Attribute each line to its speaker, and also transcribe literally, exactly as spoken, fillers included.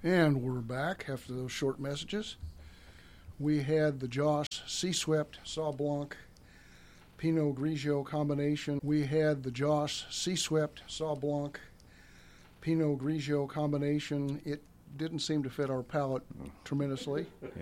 Speaker 1: And we're back after those short messages. We had the Joss Sea Swept Sauv Blanc Pinot Grigio combination. We had the Joss Sea Swept Sauv Blanc Pinot Grigio combination. It didn't seem to fit our palate tremendously.